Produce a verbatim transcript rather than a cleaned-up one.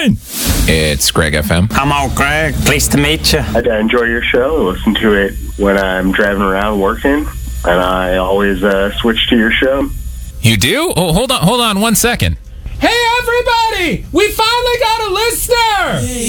doing? It's Greg F M. I'm all Greg. Pleased to meet you. I enjoy your show. I listen to it when I'm driving around working, and I always uh, switch to your show. You do? Oh, hold on, hold on one second. Hey, everybody! We finally got a listener!